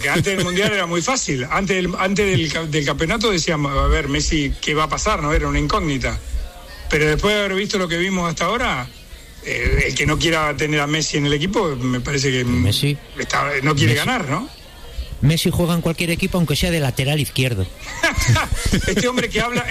antes del Mundial era muy fácil. Antes del campeonato decíamos, a ver, Messi, ¿qué va a pasar? No era una incógnita. Pero después de haber visto lo que vimos hasta ahora, el que no quiera tener a Messi en el equipo, me parece que Messi no quiere ganar, ¿no? Messi juega en cualquier equipo, aunque sea de lateral izquierdo. Este hombre que habla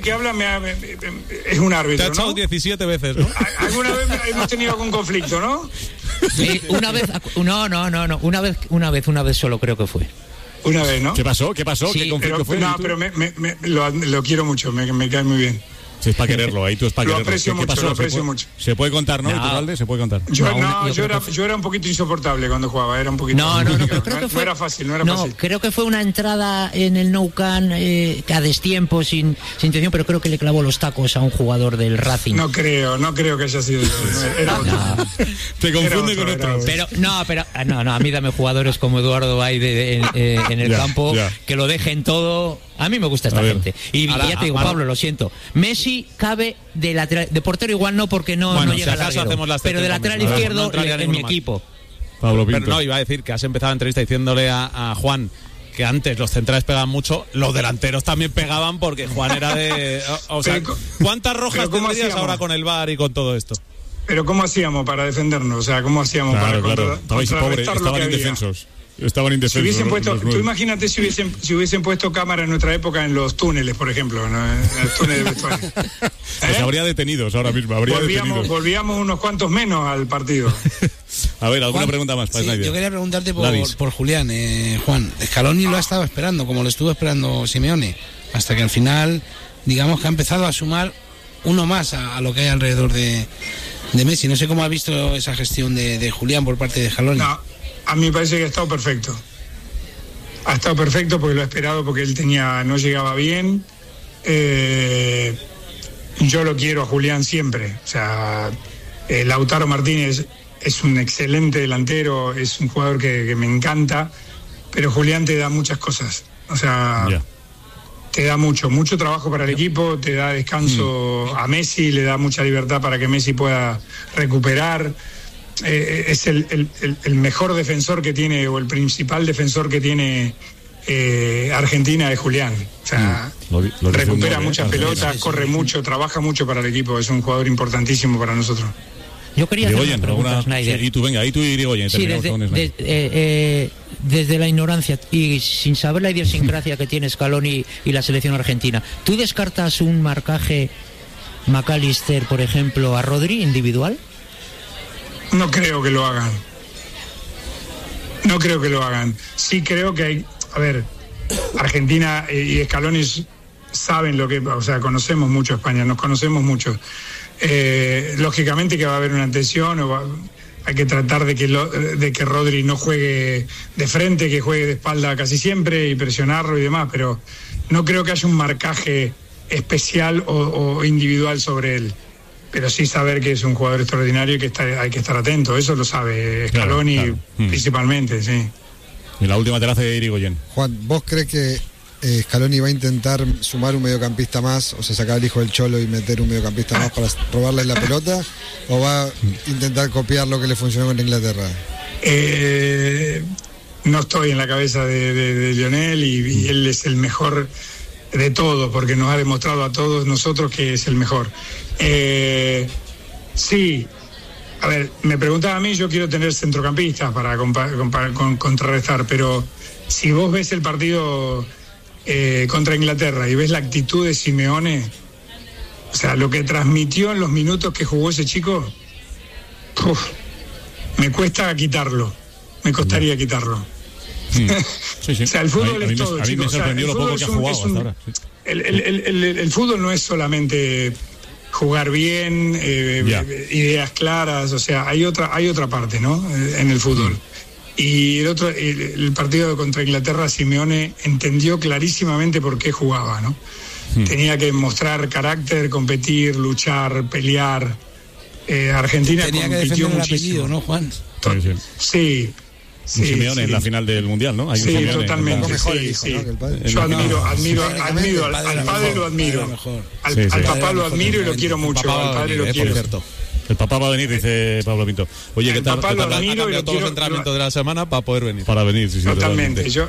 es un árbitro, te ha echado, ¿no? 17 veces, ¿no? ¿Alguna vez hemos tenido algún conflicto, no? Sí, una vez. No. Una vez solo creo que fue. Una vez, ¿no? ¿Qué pasó? Sí, ¿Qué conflicto fue? No, pero lo quiero mucho, me cae muy bien. Sí, es para quererlo, ahí tú es para quererlo. Lo aprecio mucho. ¿Se puede contar, no? ¿Iturralde? ¿Se puede contar? Yo era un poquito insoportable cuando jugaba, era un poquito... No, pero creo que fue... No era fácil. Creo que fue una entrada en el Nou Camp a destiempo, sin intención, pero creo que le clavó los tacos a un jugador del Racing. No creo que haya sido yo. Era otro. Te confunde con otro. Pero a mí dame jugadores como Eduardo Baide en el campo, que lo dejen todo... A mí me gusta esta gente. Y ya te digo, Pablo, lo siento. Messi cabe de lateral, de portero igual no, porque no llega al larguero, pero de lateral izquierdo en mi equipo. Pablo Pinto. Pero no, iba a decir que has empezado la entrevista diciéndole a Juan que antes los centrales pegaban mucho, los delanteros también pegaban porque Juan era de... O sea, ¿cuántas rojas tendrías ahora con el VAR y con todo esto? Pero ¿cómo hacíamos para defendernos? O sea, ¿cómo hacíamos para contrarrestar lo que había? Estaban indefensos. Tú imagínate si hubiesen puesto cámara en nuestra época en los túneles, por ejemplo, ¿no? En el túnel de vestuario. Pues habría detenidos ahora mismo. Volvíamos unos cuantos menos al partido. A ver, ¿alguna pregunta más? Sí, yo quería preguntarte por Julián. Juan, Scaloni lo ha estado esperando, como lo estuvo esperando Simeone, hasta que al final, digamos que ha empezado a sumar uno más a lo que hay alrededor de Messi. No sé cómo ha visto esa gestión de Julián por parte de Scaloni. No. A mí me parece que ha estado perfecto. Ha estado perfecto porque lo ha esperado, porque él no llegaba bien. Yo lo quiero a Julián siempre. O sea, Lautaro Martínez es un excelente delantero, es un jugador que me encanta, pero Julián te da muchas cosas. O sea, te da mucho trabajo para el equipo, te da descanso a Messi, le da mucha libertad para que Messi pueda recuperar. Es el mejor defensor que tiene, o el principal defensor que tiene Argentina, es Julián. O sea, recupera muchas pelotas, corre mucho, trabaja mucho para el equipo. Es un jugador importantísimo para nosotros. Yo quería hacer una pregunta, Snyder. Y tú y Irigoyen. Sí, desde la ignorancia y sin saber la idiosincrasia que tiene Scaloni y la selección argentina, ¿tú descartas un marcaje McAllister, por ejemplo, a Rodri individual? No creo que lo hagan. Sí creo que hay... A ver, Argentina y Scaloni saben lo que... O sea, conocemos mucho a España, nos conocemos mucho. Lógicamente que va a haber una tensión, hay que tratar de que Rodri no juegue de frente, que juegue de espalda casi siempre y presionarlo y demás, pero no creo que haya un marcaje especial o individual sobre él. Pero sí saber que es un jugador extraordinario y que hay que estar atento. Eso lo sabe Scaloni principalmente, sí. Y la última te la hace Irigoyen. Juan, ¿vos crees que Scaloni va a intentar sumar un mediocampista más, o sea, sacar al hijo del Cholo y meter un mediocampista más para robarles la pelota, o va a intentar copiar lo que le funcionó con Inglaterra? No estoy en la cabeza de Lionel y él es el mejor de todo, porque nos ha demostrado a todos nosotros que es el mejor. Sí, a ver, me preguntaba a mí, yo quiero tener centrocampistas para contrarrestar, pero si vos ves el partido contra Inglaterra y ves la actitud de Simeone, o sea, lo que transmitió en los minutos que jugó ese chico, me cuesta quitarlo, me costaría quitarlo. Sí. O sea, el fútbol es todo, a mí me sorprendió lo poco que ha jugado hasta ahora. El fútbol no es solamente jugar bien, ideas claras, o sea, hay otra parte, ¿no? En el fútbol. Y el partido contra Inglaterra, Simeone entendió clarísimamente por qué jugaba, ¿no? Tenía que mostrar carácter, competir, luchar, pelear. Argentina tenía compitió que defender muchísimo. el apellido, ¿no, Juan? Sí. Sí, Simeone en la final del Mundial, ¿no? Sí, totalmente. Sí. Yo admiro al padre, lo admiro. Al papá lo admiro y lo quiero mucho. Al padre lo quiero. El papá va a venir, dice Pablo Pinto. Oye, ¿qué tal? Papá lo admiro y lo todos los entrenamientos de la semana para poder venir. Para venir, sí, totalmente.